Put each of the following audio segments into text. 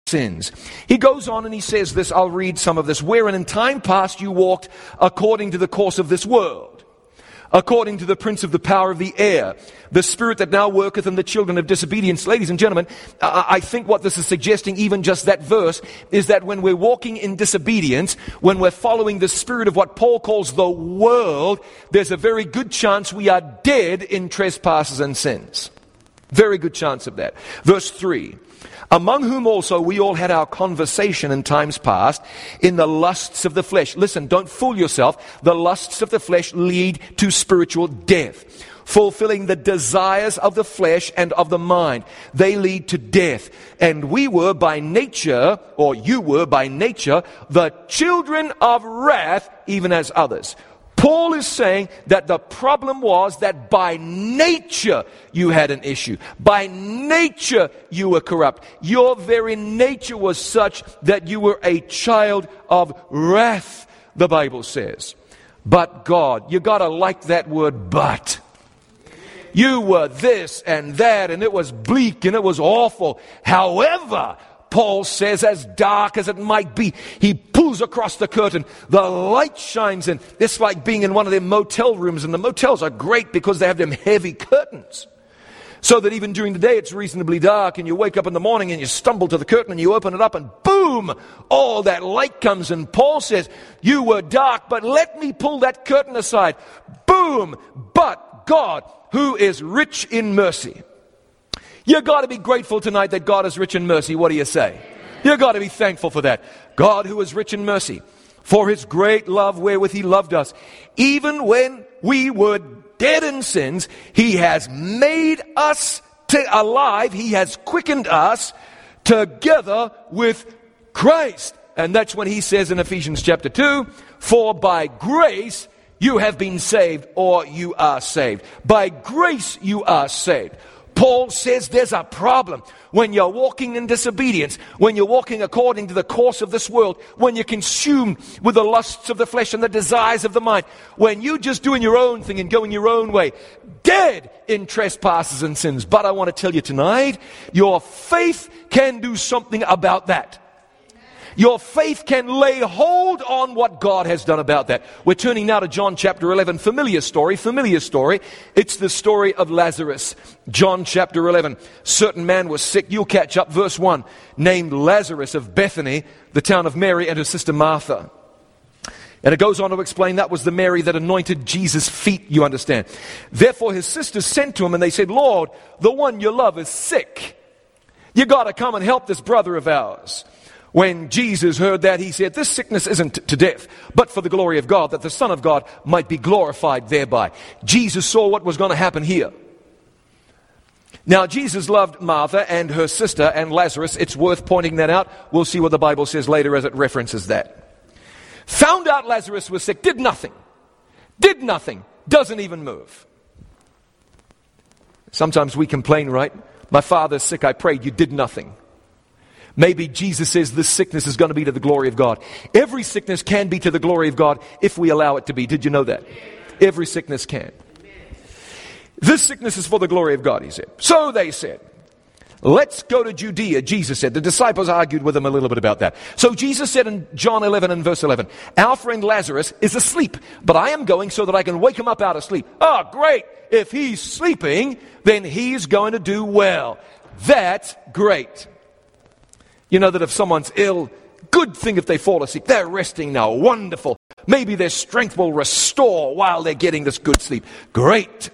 sins. He goes on and he says this, I'll read some of this. Wherein in time past you walked according to the course of this world, according to the prince of the power of the air, the spirit that now worketh in the children of disobedience. Ladies and gentlemen, I think what this is suggesting, even just that verse, is that when we're walking in disobedience, when we're following the spirit of what Paul calls the world, there's a very good chance we are dead in trespasses and sins. Very good chance of that. Verse 3. Among whom also we all had our conversation in times past in the lusts of the flesh. Listen, don't fool yourself. The lusts of the flesh lead to spiritual death. Fulfilling the desires of the flesh and of the mind. They lead to death. And we were by nature, or you were by nature, the children of wrath, even as others. Paul is saying that the problem was that by nature you had an issue. By nature you were corrupt. Your very nature was such that you were a child of wrath, the Bible says. But God, you gotta like that word but. You were this and that, and it was bleak and it was awful. However, Paul says, as dark as it might be, he pulls across the curtain. The light shines in. It's like being in one of them motel rooms, and the motels are great because they have them heavy curtains. So that even during the day it's reasonably dark, and you wake up in the morning and you stumble to the curtain and you open it up and boom, all that light comes in. Paul says, you were dark, but let me pull that curtain aside. Boom, but God, who is rich in mercy. You got to be grateful tonight that God is rich in mercy. What do you say? You got to be thankful for that. God who is rich in mercy, for his great love wherewith he loved us, even when we were dead in sins, he has made us alive. He has quickened us together with Christ. And that's when he says in Ephesians chapter 2, for by grace you have been saved, or you are saved. By grace you are saved. Paul says there's a problem when you're walking in disobedience, when you're walking according to the course of this world, when you're consumed with the lusts of the flesh and the desires of the mind, when you're just doing your own thing and going your own way, dead in trespasses and sins. But I want to tell you tonight, your faith can do something about that. Your faith can lay hold on what God has done about that. We're turning now to John chapter 11. Familiar story. It's the story of Lazarus. John chapter 11. Certain man was sick. You'll catch up. Verse 1. Named Lazarus of Bethany, the town of Mary and her sister Martha. And it goes on to explain that was the Mary that anointed Jesus' feet, you understand. Therefore his sisters sent to him and they said, Lord, the one you love is sick. You got to come and help this brother of ours. When Jesus heard that, he said, this sickness isn't to death, but for the glory of God, that the Son of God might be glorified thereby. Jesus saw what was going to happen here. Now, Jesus loved Martha and her sister and Lazarus. It's worth pointing that out. We'll see what the Bible says later as it references that. Found out Lazarus was sick, did nothing, doesn't even move. Sometimes we complain, right? My father's sick, I prayed, you did nothing. Maybe Jesus says this sickness is going to be to the glory of God. Every sickness can be to the glory of God if we allow it to be. Did you know that? Every sickness can. This sickness is for the glory of God, he said. So they said, let's go to Judea, Jesus said. The disciples argued with him a little bit about that. So Jesus said in John 11 and verse 11, our friend Lazarus is asleep, but I am going so that I can wake him up out of sleep. Oh, great. If he's sleeping, then he's going to do well. That's great. You know that if someone's ill, good thing if they fall asleep. They're resting now. Wonderful. Maybe their strength will restore while they're getting this good sleep. Great.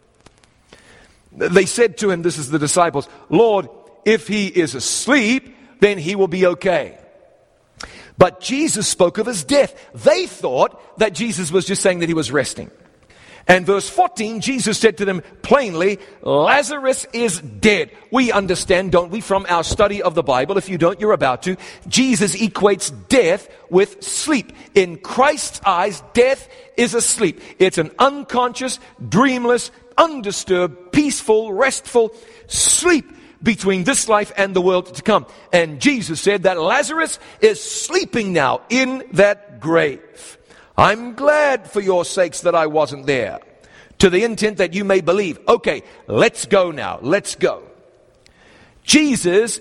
They said to him, this is the disciples, Lord, if he is asleep, then he will be okay. But Jesus spoke of his death. They thought that Jesus was just saying that he was resting. And verse 14, Jesus said to them plainly, Lazarus is dead. We understand, don't we, from our study of the Bible, if you don't, you're about to, Jesus equates death with sleep. In Christ's eyes, death is asleep. It's an unconscious, dreamless, undisturbed, peaceful, restful sleep between this life and the world to come. And Jesus said that Lazarus is sleeping now in that grave. I'm glad for your sakes that I wasn't there, to the intent that you may believe. Okay, let's go now. Let's go. Jesus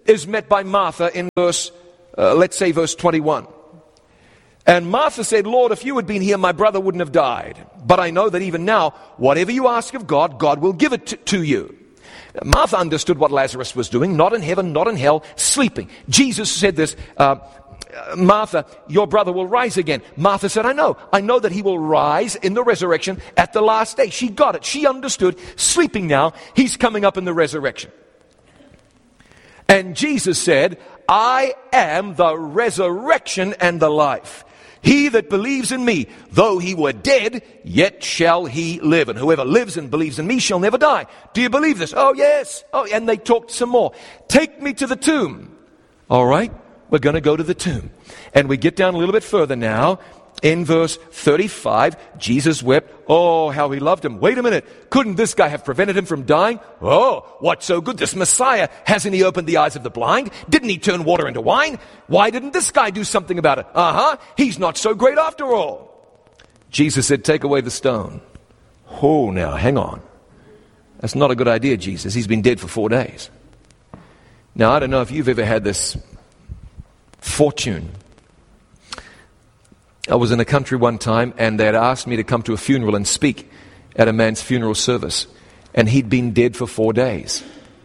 is met by Martha in verse 21. And Martha said, Lord, if you had been here, my brother wouldn't have died. But I know that even now, whatever you ask of God, God will give it to you. Martha understood what Lazarus was doing, not in heaven, not in hell, sleeping. Jesus said this, Martha, your brother will rise again. Martha said, I know that he will rise in the resurrection at the last day. She got it. She understood, sleeping now, he's coming up in the resurrection. And Jesus said, I am the resurrection and the life. He that believes in me, though he were dead, yet shall he live. And whoever lives and believes in me shall never die. Do you believe this? Oh, yes. Oh, and they talked some more. Take me to the tomb. All right, we're going to go to the tomb. And we get down a little bit further now. In verse 35, Jesus wept. Oh, how he loved him. Wait a minute. Couldn't this guy have prevented him from dying? Oh, what's so good? This Messiah, hasn't he opened the eyes of the blind? Didn't he turn water into wine? Why didn't this guy do something about it? He's not so great after all. Jesus said, take away the stone. Oh, now, hang on. That's not a good idea, Jesus. He's been dead for 4 days. Now, I don't know if you've ever had this fortune. I was in a country one time, and they had asked me to come to a funeral and speak at a man's funeral service. And he'd been dead for 4 days.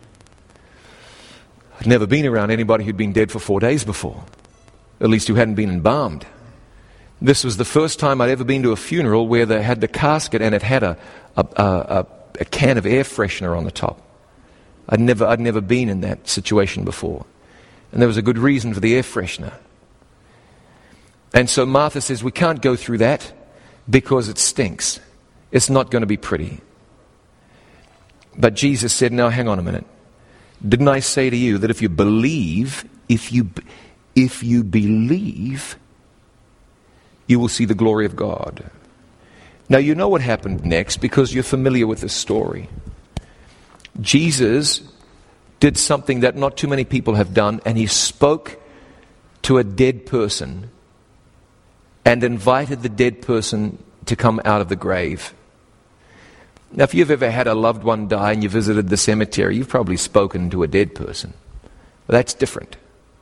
I'd never been around anybody who'd been dead for 4 days before. At least who hadn't been embalmed. This was the first time I'd ever been to a funeral where they had the casket and it had a can of air freshener on the top. I'd never been in that situation before. And there was a good reason for the air freshener. And so Martha says, we can't go through that because it stinks. It's not going to be pretty. But Jesus said, now hang on a minute. Didn't I say to you that if you believe, if you believe, you will see the glory of God? Now you know what happened next because you're familiar with this story. Jesus did something that not too many people have done, and he spoke to a dead person and invited the dead person to come out of the grave. Now, if you've ever had a loved one die and you visited the cemetery, you've probably spoken to a dead person. But that's different.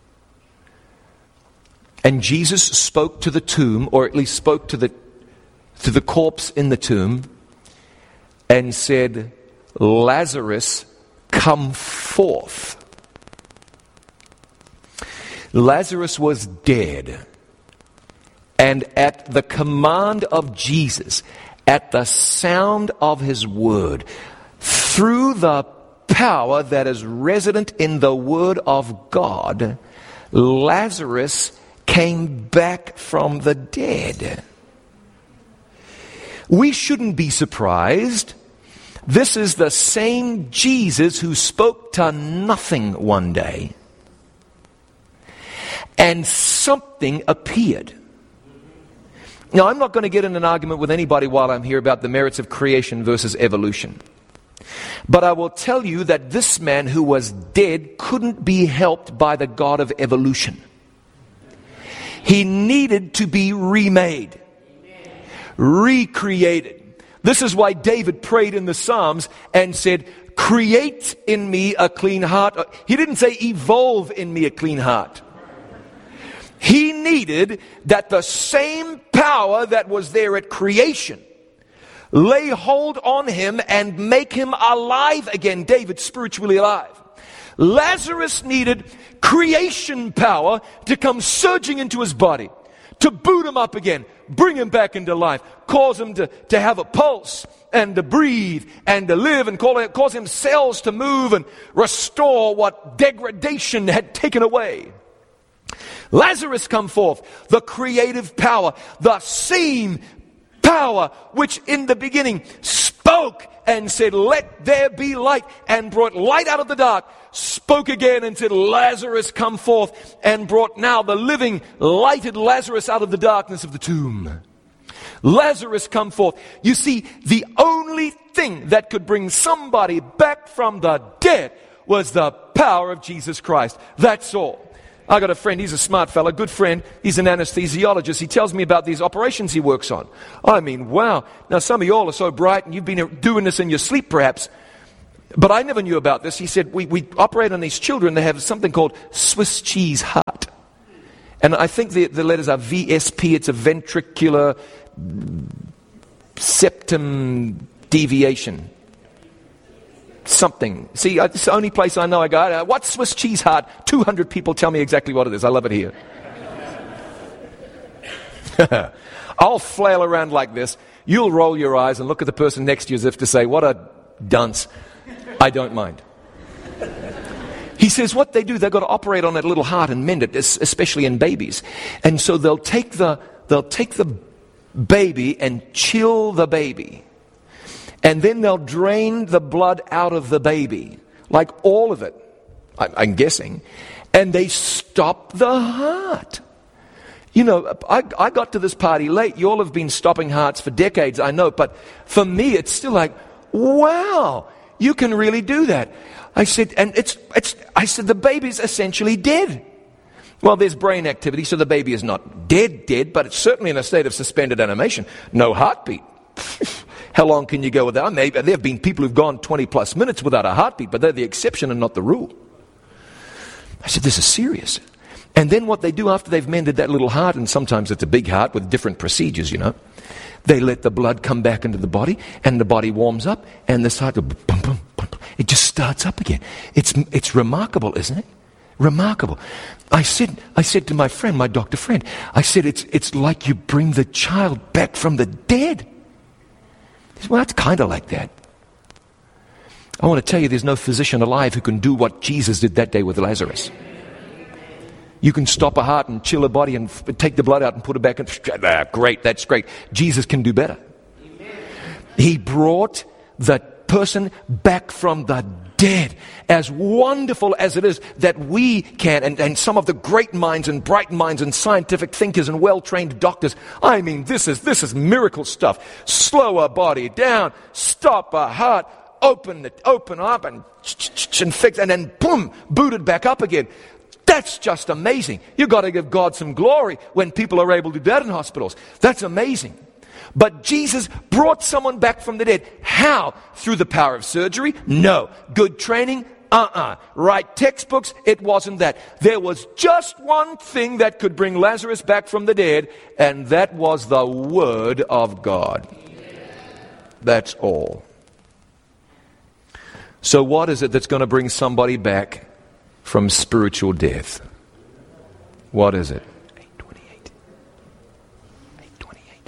And Jesus spoke to the tomb, or at least spoke to the corpse in the tomb, and said, Lazarus, come forth. Lazarus was dead. And at the command of Jesus, at the sound of his word, through the power that is resident in the word of God, Lazarus came back from the dead. We shouldn't be surprised. This is the same Jesus who spoke to nothing one day, and something appeared. Now, I'm not going to get in an argument with anybody while I'm here about the merits of creation versus evolution. But I will tell you that this man who was dead couldn't be helped by the God of evolution. He needed to be remade, recreated. This is why David prayed in the Psalms and said, create in me a clean heart. He didn't say evolve in me a clean heart. He needed that the same power that was there at creation lay hold on him and make him alive again. David, spiritually alive. Lazarus needed creation power to come surging into his body, to boot him up again, bring him back into life, cause him to have a pulse and to breathe and to live, and cause him cells to move and restore what degradation had taken away. Lazarus, come forth. The creative power, the same power which in the beginning spoke and said, let there be light, and brought light out of the dark, spoke again and said, Lazarus, come forth, and brought now the living, lighted Lazarus out of the darkness of the tomb. Lazarus, come forth. You see, the only thing that could bring somebody back from the dead was the power of Jesus Christ. That's all. I got a friend, he's a smart fella, good friend. He's an anesthesiologist. He tells me about these operations he works on. I mean, wow. Now, some of y'all are so bright, and you've been doing this in your sleep, perhaps. But I never knew about this. He said, we operate on these children. They have something called Swiss cheese heart. And I think the letters are VSP. It's a ventricular septum deviation. Something. See, it's the only place I know I go, what's Swiss cheese heart? 200 people tell me exactly what it is. I love it here. I'll flail around like this. You'll roll your eyes and look at the person next to you as if to say, what a dunce. I don't mind. He says what they do, they've got to operate on that little heart and mend it, especially in babies. And so they'll take the baby and chill the baby. And then they'll drain the blood out of the baby, like all of it, I'm guessing. And they stop the heart. You know, I got to this party late. You all have been stopping hearts for decades, I know. But for me, it's still like, wow, you can really do that. I said, and I said, the baby's essentially dead. Well, there's brain activity, so the baby is not dead, but it's certainly in a state of suspended animation. No heartbeat. How long can you go without? Maybe there have been people who've gone 20 plus minutes without a heartbeat, but they're the exception and not the rule. I said, this is serious. And then what they do after they've mended that little heart, and sometimes it's a big heart with different procedures, you know, they let the blood come back into the body, and the body warms up, and this heart, it just starts up again. It's remarkable, isn't it? Remarkable. I said to my friend, my doctor friend, I said, it's like you bring the child back from the dead. He said, well, that's kind of like that. I want to tell you, there's no physician alive who can do what Jesus did that day with Lazarus. You can stop a heart and chill a body and take the blood out and put it back in. Great, that's great. Jesus can do better. He brought the person back from the dead. As wonderful as it is that we can, and some of the great minds and bright minds and scientific thinkers and well-trained doctors, I mean, this is miracle stuff. Slow a body down, stop a heart, open up and fix, and then boom, boot it back up again. That's just amazing. You've got to give God some glory when people are able to do that in hospitals. That's amazing. But Jesus brought someone back from the dead. How? Through the power of surgery? No. Good training? Right textbooks? It wasn't that. There was just one thing that could bring Lazarus back from the dead, and that was the Word of God. That's all. So what is it that's going to bring somebody back from spiritual death? What is it? 8:28.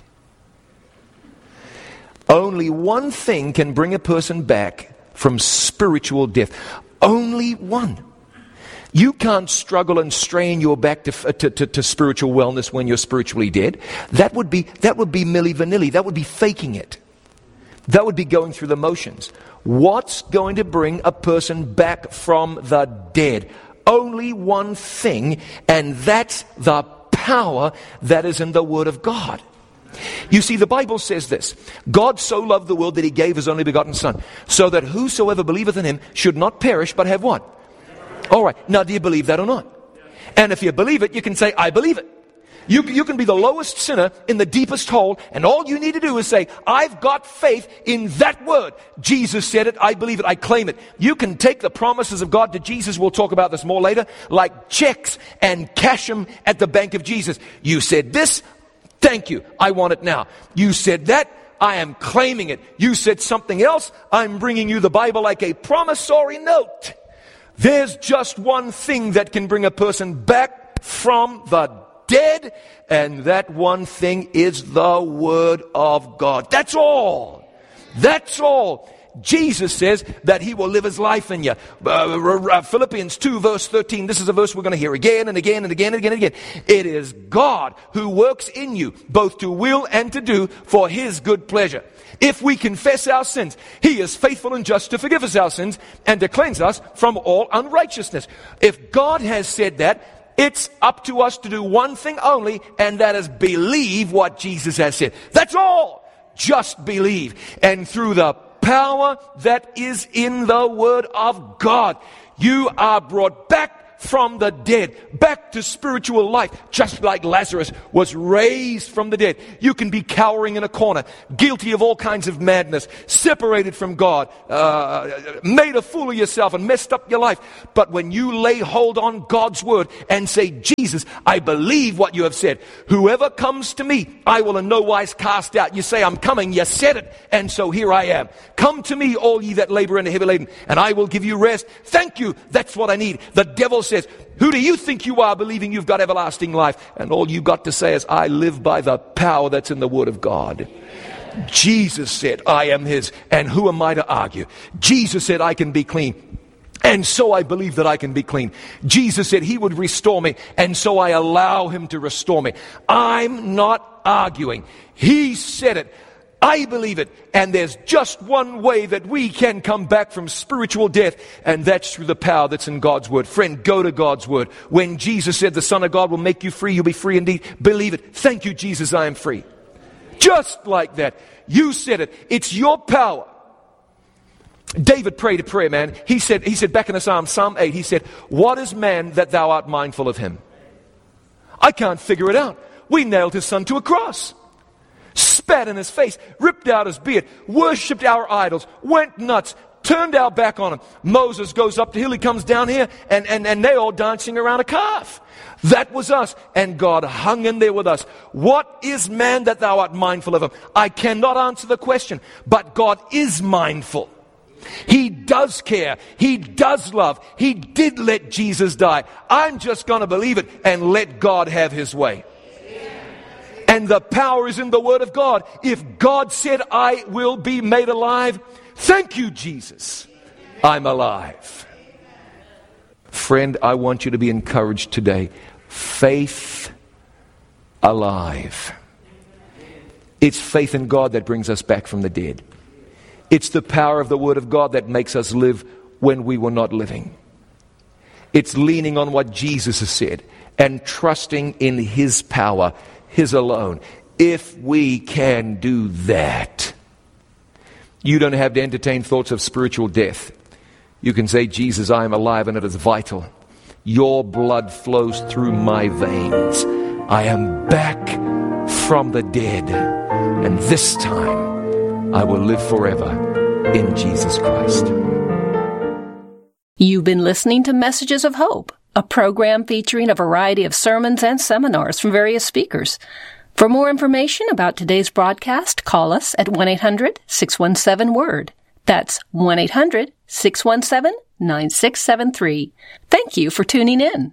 Only one thing can bring a person back from spiritual death. Only one. You can't struggle and strain your back to spiritual wellness when you're spiritually dead. That would be milli vanilli. That would be faking it. That would be going through the motions. What's going to bring a person back from the dead? Only one thing, and that's the power that is in the Word of God. You see, the Bible says this: God so loved the world that He gave His only begotten Son, so that whosoever believeth in Him should not perish, but have what? All right, now do you believe that or not? And if you believe it, you can say, I believe it. You can be the lowest sinner in the deepest hole, and all you need to do is say, I've got faith in that word. Jesus said it, I believe it, I claim it. You can take the promises of God to Jesus, we'll talk about this more later, like checks, and cash them at the bank of Jesus. You said this, thank you, I want it now. You said that, I am claiming it. You said something else, I'm bringing you the Bible like a promissory note. There's just one thing that can bring a person back from the dead, and that one thing is the Word of God. That's all. That's all. Jesus says that He will live His life in you. Philippians 2 verse 13. This is a verse we're going to hear again and again and again and again and again. It is God who works in you both to will and to do for His good pleasure. If we confess our sins, He is faithful and just to forgive us our sins and to cleanse us from all unrighteousness. If God has said that, it's up to us to do one thing only, and that is believe what Jesus has said. That's all. Just believe. And through the power that is in the Word of God, you are brought back back from the dead, back to spiritual life, just like Lazarus was raised from the dead. You can be cowering in a corner, guilty of all kinds of madness, separated from God, made a fool of yourself and messed up your life. But when you lay hold on God's word and say, Jesus, I believe what you have said. Whoever comes to me, I will in no wise cast out. You say, I'm coming. You said it. And so here I am. Come to me, all ye that labor and are heavy laden, and I will give you rest. Thank you. That's what I need. The devil says, who do you think you are, believing you've got everlasting life? And all you got to say is, I live by the power that's in the word of God. Jesus said, I am his, and who am I to argue? Jesus said, I can be clean, and so I believe that I can be clean. Jesus said he would restore me, and so I allow him to restore me. I'm not arguing. He said it. I believe it. And there's just one way that we can come back from spiritual death, and that's through the power that's in God's word. Friend, go to God's word. When Jesus said the Son of God will make you free, you'll be free indeed. Believe it. Thank you, Jesus, I am free. Just like that. You said it. It's your power. David prayed a prayer, man. He said back in the Psalm 8, he said, what is man that thou art mindful of him? I can't figure it out. We nailed his son to a cross, spat in his face, ripped out his beard, worshipped our idols, went nuts, turned our back on him. Moses goes up the hill, he comes down here, and they all dancing around a calf. That was us, and God hung in there with us. What is man that thou art mindful of him? I cannot answer the question, but God is mindful. He does care. He does love. He did let Jesus die. I'm just going to believe it and let God have his way. And the power is in the word of God. If God said, I will be made alive, thank you, Jesus. I'm alive. Friend, I want you to be encouraged today. Faith alive. It's faith in God that brings us back from the dead. It's the power of the word of God that makes us live when we were not living. It's leaning on what Jesus has said and trusting in his power, his alone. If we can do that, you don't have to entertain thoughts of spiritual death. You can say, Jesus, I am alive, and it is vital. Your blood flows through my veins. I am back from the dead, and this time I will live forever in Jesus Christ. You've been listening to Messages of Hope, a program featuring a variety of sermons and seminars from various speakers. For more information about today's broadcast, call us at 1-800-617-WORD. That's 1-800-617-9673. Thank you for tuning in.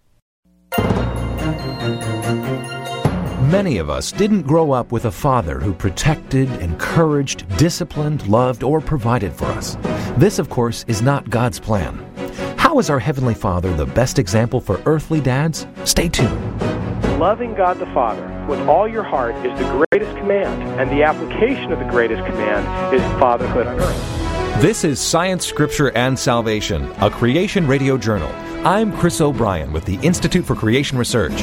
Many of us didn't grow up with a father who protected, encouraged, disciplined, loved, or provided for us. This, of course, is not God's plan. How is our Heavenly Father the best example for earthly dads? Stay tuned. Loving God the Father with all your heart is the greatest command, and the application of the greatest command is fatherhood on earth. This is Science, Scripture, and Salvation, a Creation Radio Journal. I'm Chris O'Brien with the Institute for Creation Research.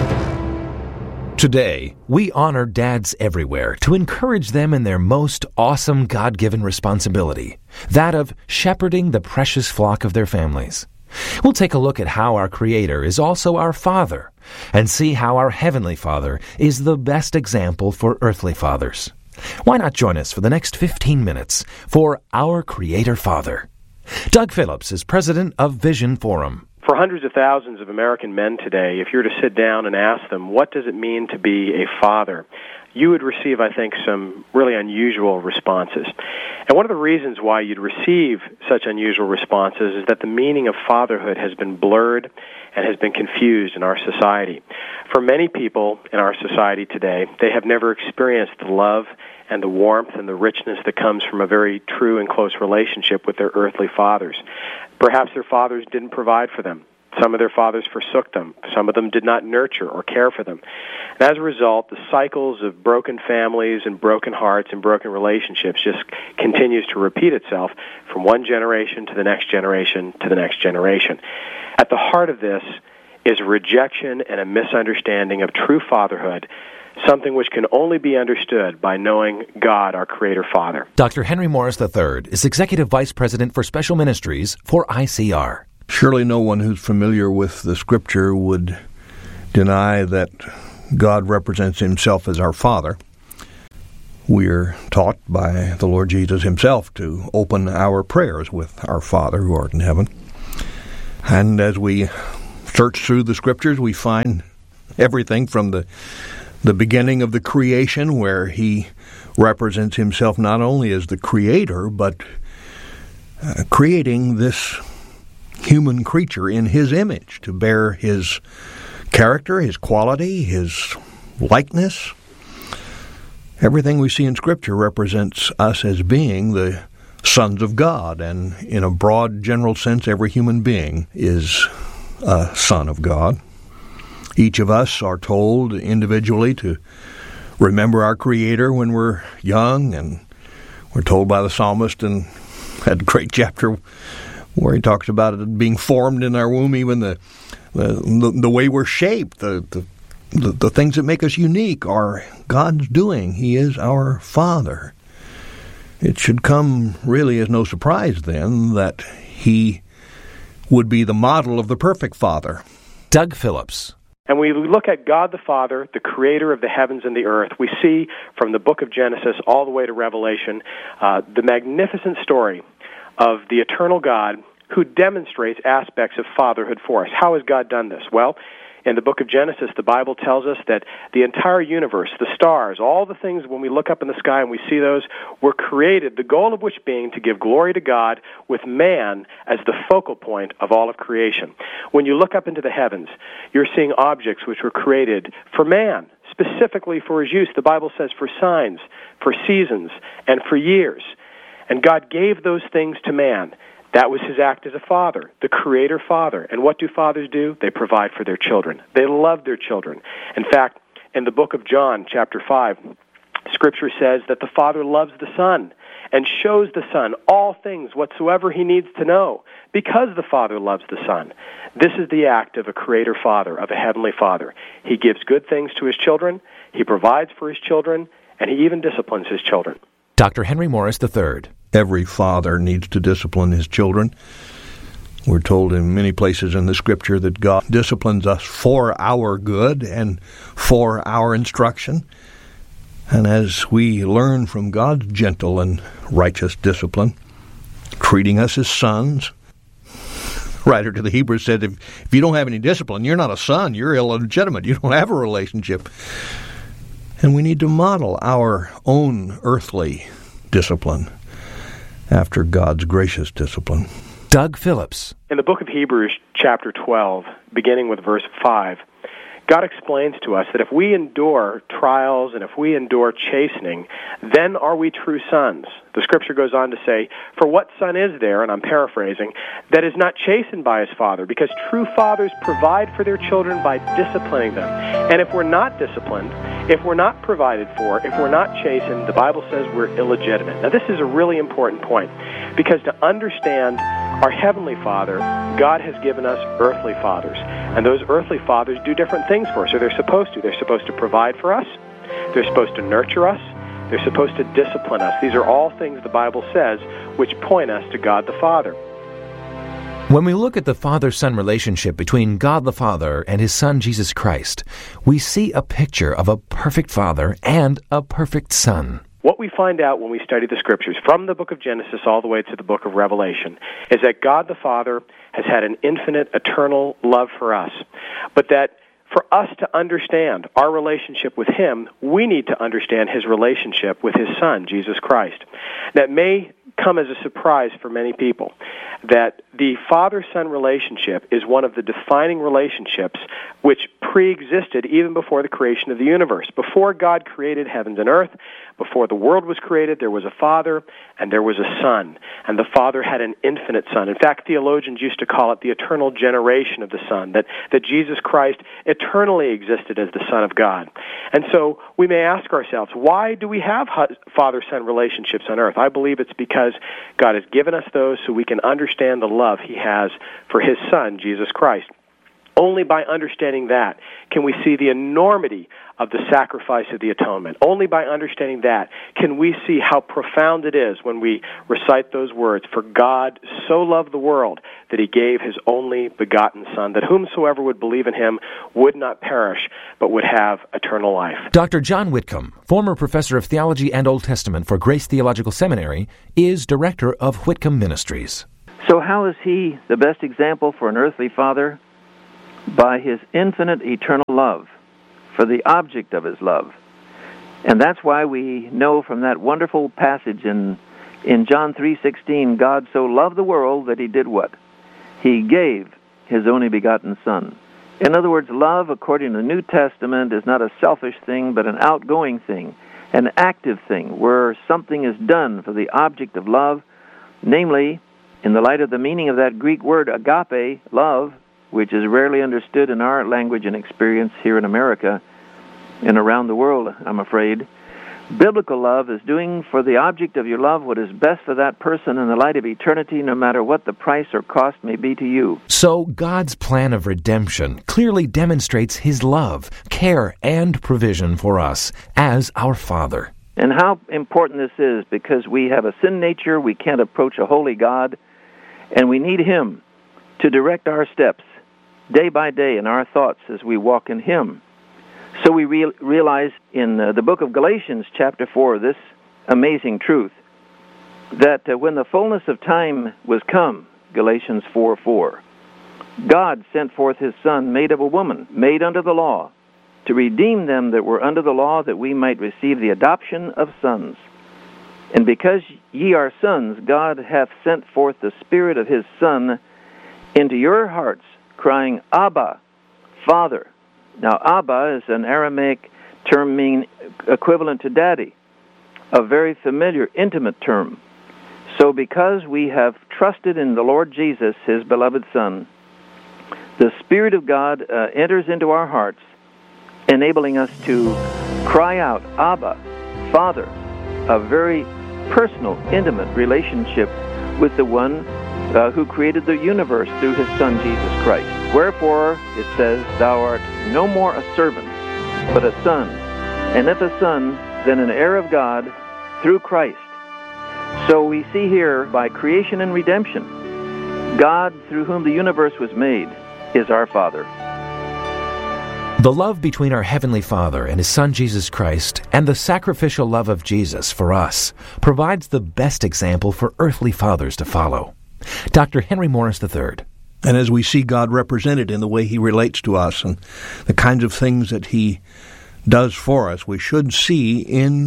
Today, we honor dads everywhere to encourage them in their most awesome God-given responsibility, that of shepherding the precious flock of their families. We'll take a look at how our Creator is also our Father, and see how our Heavenly Father is the best example for earthly fathers. Why not join us for the next 15 minutes for Our Creator Father? Doug Phillips is president of Vision Forum. For hundreds of thousands of American men today, if you were to sit down and ask them, what does it mean to be a father? You would receive, I think, some really unusual responses. And one of the reasons why you'd receive such unusual responses is that the meaning of fatherhood has been blurred and has been confused in our society. For many people in our society today, they have never experienced the love and the warmth and the richness that comes from a very true and close relationship with their earthly fathers. Perhaps their fathers didn't provide for them. Some of their fathers forsook them. Some of them did not nurture or care for them. And as a result, the cycles of broken families and broken hearts and broken relationships just continues to repeat itself from one generation to the next generation to the next generation. At the heart of this is a rejection and a misunderstanding of true fatherhood, something which can only be understood by knowing God, our Creator Father. Dr. Henry Morris III is Executive Vice President for Special Ministries for ICR. Surely no one who's familiar with the Scripture would deny that God represents himself as our Father. We are taught by the Lord Jesus himself to open our prayers with our Father who art in heaven. And as we search through the Scriptures, we find everything from the beginning of the creation, where he represents himself not only as the Creator, but creating this human creature in his image to bear his character, his quality, his likeness. Everything we see in Scripture represents us as being the sons of God, and in a broad general sense, every human being is a son of God. Each of us are told individually to remember our Creator when we're young, and we're told by the psalmist in that great chapter where he talks about it being formed in our womb, even the way we're shaped, the things that make us unique are God's doing. He is our Father. It should come really as no surprise then that he would be the model of the perfect Father. Doug Phillips. And we look at God the Father, the creator of the heavens and the earth. We see from the book of Genesis all the way to Revelation the magnificent story of the eternal God who demonstrates aspects of fatherhood for us. How has God done this? Well, in the book of Genesis, the Bible tells us that the entire universe, the stars, all the things when we look up in the sky and we see those, were created, the goal of which being to give glory to God with man as the focal point of all of creation. When you look up into the heavens, you're seeing objects which were created for man, specifically for his use. The Bible says for signs, for seasons, and for years. And God gave those things to man. That was his act as a father, the creator father. And what do fathers do? They provide for their children. They love their children. In fact, in the book of John, chapter 5, Scripture says that the Father loves the Son and shows the Son all things whatsoever he needs to know because the Father loves the Son. This is the act of a creator father, of a heavenly Father. He gives good things to his children, he provides for his children, and he even disciplines his children. Dr. Henry Morris III. Every father needs to discipline his children. We're told in many places in the Scripture that God disciplines us for our good and for our instruction. And as we learn from God's gentle and righteous discipline, treating us as sons, the writer to the Hebrews said, if you don't have any discipline, you're not a son, you're illegitimate, you don't have a relationship. And we need to model our own earthly discipline after God's gracious discipline. Doug Phillips. In the book of Hebrews, chapter 12, beginning with verse 5, God explains to us that if we endure trials and if we endure chastening, then are we true sons. The Scripture goes on to say, for what son is there, and I'm paraphrasing, that is not chastened by his father? Because true fathers provide for their children by disciplining them. And if we're not disciplined, if we're not provided for, if we're not chastened, the Bible says we're illegitimate. Now this is a really important point, because to understand our Heavenly Father, God has given us earthly fathers. And those earthly fathers do different things for us, or they're supposed to. They're supposed to provide for us. They're supposed to nurture us. They're supposed to discipline us. These are all things the Bible says which point us to God the Father. When we look at the father-son relationship between God the Father and his Son Jesus Christ, we see a picture of a perfect father and a perfect son. What we find out when we study the Scriptures, from the book of Genesis all the way to the book of Revelation, is that God the Father has had an infinite, eternal love for us, but that for us to understand our relationship with him, we need to understand his relationship with his Son, Jesus Christ. That may come as a surprise for many people, that the father-son relationship is one of the defining relationships which pre-existed even before the creation of the universe. Before God created heavens and earth, before the world was created, there was a father and there was a son. And the Father had an infinite Son. In fact, theologians used to call it the eternal generation of the Son, that Jesus Christ eternally existed as the Son of God. And so we may ask ourselves, why do we have father-son relationships on earth? I believe it's because God has given us those so we can understand the love he has for his Son, Jesus Christ. Only by understanding that can we see the enormity of the sacrifice of the atonement. Only by understanding that can we see how profound it is when we recite those words, "For God so loved the world that he gave his only begotten Son, that whomsoever would believe in him would not perish, but would have eternal life." Dr. John Whitcomb, former professor of theology and Old Testament for Grace Theological Seminary, is director of Whitcomb Ministries. So how is he the best example for an earthly father? By his infinite eternal love for the object of his love. And that's why we know from that wonderful passage in John 3:16, God so loved the world that he did what? He gave his only begotten Son. In other words, love, according to the New Testament, is not a selfish thing, but an outgoing thing, an active thing, where something is done for the object of love, namely, in the light of the meaning of that Greek word agape, love, which is rarely understood in our language and experience here in America and around the world, I'm afraid. Biblical love is doing for the object of your love what is best for that person in the light of eternity, no matter what the price or cost may be to you. So God's plan of redemption clearly demonstrates his love, care, and provision for us as our Father. And how important this is, because we have a sin nature, we can't approach a holy God, and we need him to direct our steps day by day in our thoughts as we walk in him. So we realize in the book of Galatians, chapter 4, this amazing truth, that when the fullness of time was come, Galatians 4:4, God sent forth his Son, made of a woman, made under the law, to redeem them that were under the law, that we might receive the adoption of sons. And because ye are sons, God hath sent forth the Spirit of his Son into your hearts, crying, Abba, Father. Now, Abba is an Aramaic term meaning equivalent to daddy, a very familiar, intimate term. So because we have trusted in the Lord Jesus, his beloved Son, the Spirit of God enters into our hearts, enabling us to cry out, Abba, Father, a very personal, intimate relationship with the one who created the universe through his Son, Jesus Christ. Wherefore, it says, thou art no more a servant, but a son. And if a son, then an heir of God through Christ. So we see here, by creation and redemption, God, through whom the universe was made, is our Father. The love between our Heavenly Father and his Son Jesus Christ, and the sacrificial love of Jesus for us, provides the best example for earthly fathers to follow. Dr. Henry Morris III. And as we see God represented in the way he relates to us and the kinds of things that he does for us, we should see in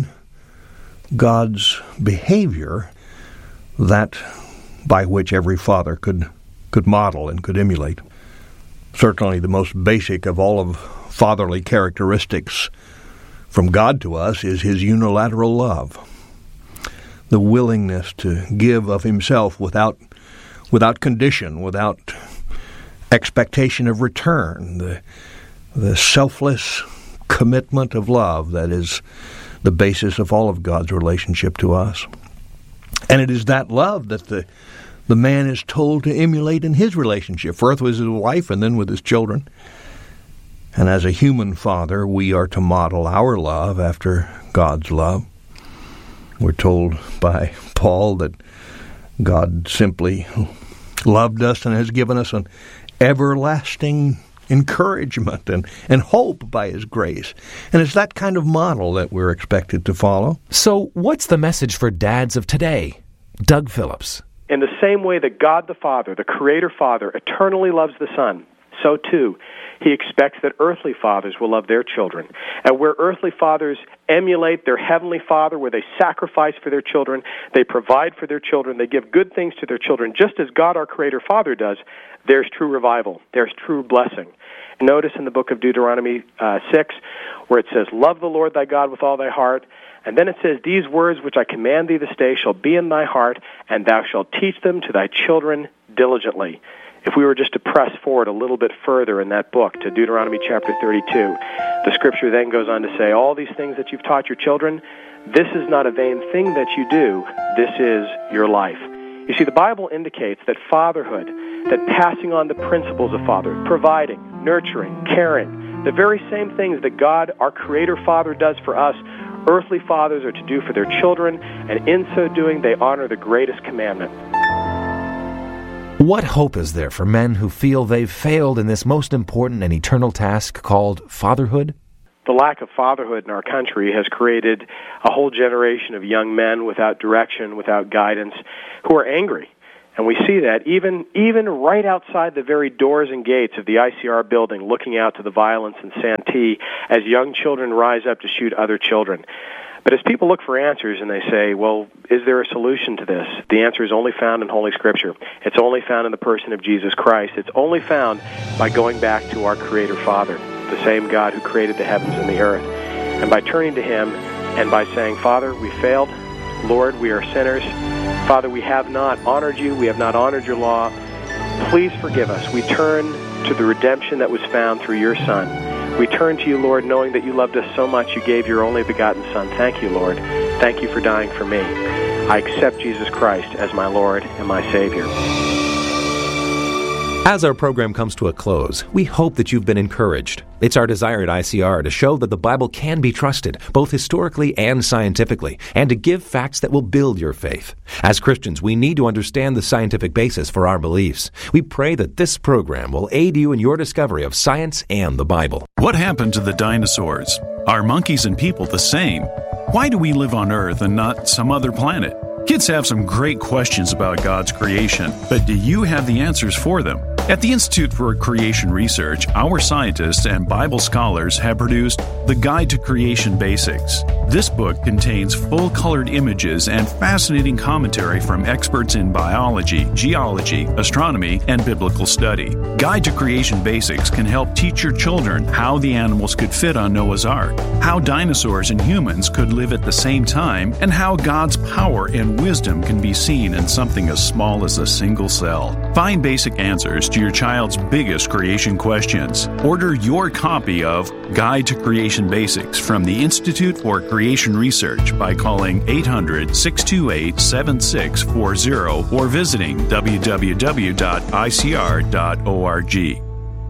God's behavior that by which every father could model and could emulate. Certainly the most basic of all of fatherly characteristics from God to us is his unilateral love, the willingness to give of himself without condition, without expectation of return, the selfless commitment of love that is the basis of all of God's relationship to us. And it is that love that the man is told to emulate in his relationship, first with his wife and then with his children. And as a human father, we are to model our love after God's love. We're told by Paul that God simply loved us and has given us an everlasting encouragement and hope by his grace. And it's that kind of model that we're expected to follow. So what's the message for dads of today? Doug Phillips. In the same way that God the Father, the Creator Father, eternally loves the Son, so too he expects that earthly fathers will love their children. And where earthly fathers emulate their heavenly Father, where they sacrifice for their children, they provide for their children, they give good things to their children, just as God our Creator Father does, there's true revival, there's true blessing. And notice in the book of Deuteronomy 6, where it says, love the Lord thy God with all thy heart. And then it says, these words which I command thee this day shall be in thy heart, and thou shalt teach them to thy children diligently. If we were just to press forward a little bit further in that book to Deuteronomy chapter 32, the scripture then goes on to say, all these things that you've taught your children, this is not a vain thing that you do, this is your life. You see, the Bible indicates that fatherhood, that passing on the principles of fatherhood, providing, nurturing, caring, the very same things that God, our Creator Father, does for us, earthly fathers are to do for their children, and in so doing, they honor the greatest commandment. What hope is there for men who feel they've failed in this most important and eternal task called fatherhood? The lack of fatherhood in our country has created a whole generation of young men without direction, without guidance, who are angry. And we see that even right outside the very doors and gates of the ICR building, looking out to the violence in Santee as young children rise up to shoot other children. But as people look for answers and they say, well, is there a solution to this? The answer is only found in Holy Scripture. It's only found in the person of Jesus Christ. It's only found by going back to our Creator Father, the same God who created the heavens and the earth. And by turning to Him and by saying, Father, we failed. Lord, we are sinners. Father, we have not honored you. We have not honored your law. Please forgive us. We turn to the redemption that was found through your Son. We turn to you, Lord, knowing that you loved us so much you gave your only begotten Son. Thank you, Lord. Thank you for dying for me. I accept Jesus Christ as my Lord and my Savior. As our program comes to a close, we hope that you've been encouraged. It's our desire at ICR to show that the Bible can be trusted, both historically and scientifically, and to give facts that will build your faith. As Christians, we need to understand the scientific basis for our beliefs. We pray that this program will aid you in your discovery of science and the Bible. What happened to the dinosaurs? Are monkeys and people the same? Why do we live on Earth and not some other planet? Kids have some great questions about God's creation, but do you have the answers for them? At the Institute for Creation Research, our scientists and Bible scholars have produced The Guide to Creation Basics. This book contains full-colored images and fascinating commentary from experts in biology, geology, astronomy, and biblical study. Guide to Creation Basics can help teach your children how the animals could fit on Noah's Ark, how dinosaurs and humans could live at the same time, and how God's power and wisdom can be seen in something as small as a single cell. Find basic answers to your child's biggest creation questions. Order your copy of Guide to Creation Basics from the Institute for Creation Research by calling 800-628-7640 or visiting www.icr.org.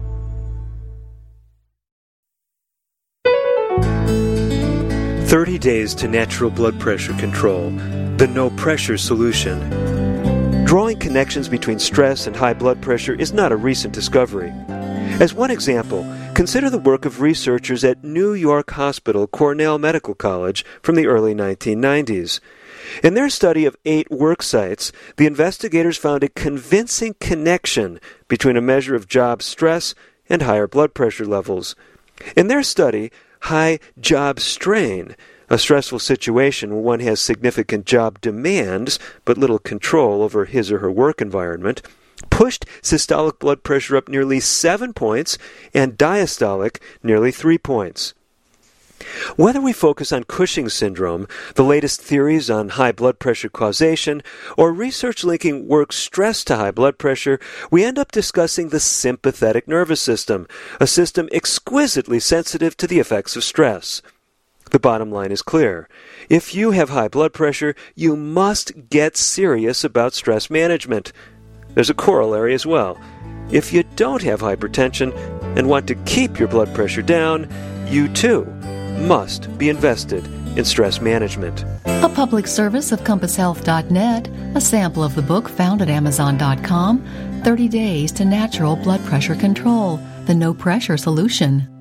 "30 Days to Natural Blood Pressure Control, the No Pressure Solution." Drawing connections between stress and high blood pressure is not a recent discovery. As one example, consider the work of researchers at New York Hospital Cornell Medical College from the early 1990s. In their study of 8 work sites, the investigators found a convincing connection between a measure of job stress and higher blood pressure levels. In their study, high job strain, a stressful situation where one has significant job demands but little control over his or her work environment, pushed systolic blood pressure up nearly 7 points and diastolic nearly 3 points. Whether we focus on Cushing's syndrome, the latest theories on high blood pressure causation, or research linking work stress to high blood pressure, we end up discussing the sympathetic nervous system, a system exquisitely sensitive to the effects of stress. The bottom line is clear. If you have high blood pressure, you must get serious about stress management. There's a corollary as well. If you don't have hypertension and want to keep your blood pressure down, you too must be invested in stress management. A public service of CompassHealth.net, a sample of the book found at Amazon.com, 30 Days to Natural Blood Pressure Control, the No Pressure Solution.